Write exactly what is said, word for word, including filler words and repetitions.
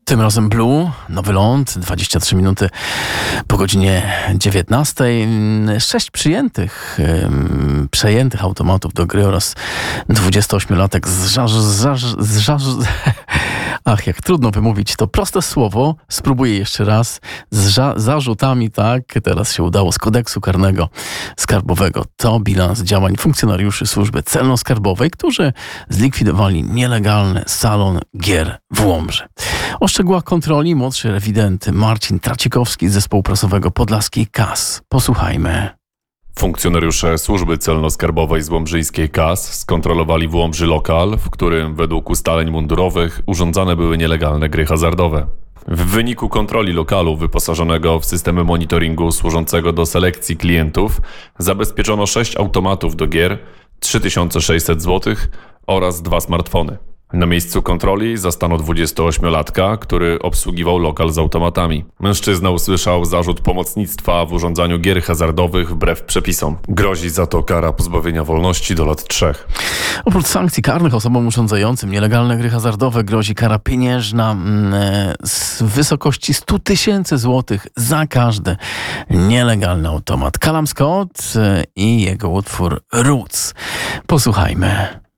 Tym razem Blue, nowy ląd, dwadzieścia trzy minuty po godzinie dziewiętnastej. Sześć przyjętych, um, przejętych automatów do gry oraz dwudziestoośmiolatek z żarz, żarz, z żarz, ach, jak trudno wymówić to proste słowo. Spróbuję jeszcze raz. Z ża- zarzutami, tak, teraz się udało, z kodeksu karnego skarbowego. To bilans działań funkcjonariuszy służby celno-skarbowej, którzy zlikwidowali nielegalny salon gier w Łomży. O szczegółach kontroli młodszy rewident Marcin Tracikowski z zespołu prasowego Podlaskiej K A S. Posłuchajmy. Funkcjonariusze służby celno-skarbowej z łomżyjskiej K A S skontrolowali w Łomży lokal, w którym według ustaleń mundurowych urządzane były nielegalne gry hazardowe. W wyniku kontroli lokalu wyposażonego w systemy monitoringu służącego do selekcji klientów zabezpieczono sześć automatów do gier, trzy tysiące sześćset złotych oraz dwa smartfony. Na miejscu kontroli zastano dwudziestoośmiolatka, który obsługiwał lokal z automatami. Mężczyzna usłyszał zarzut pomocnictwa w urządzaniu gier hazardowych wbrew przepisom. Grozi za to kara pozbawienia wolności do lat trzech. Oprócz sankcji karnych osobom urządzającym nielegalne gry hazardowe grozi kara pieniężna z wysokości sto tysięcy złotych za każdy nielegalny automat. Callum Scott i jego utwór Roots. Posłuchajmy.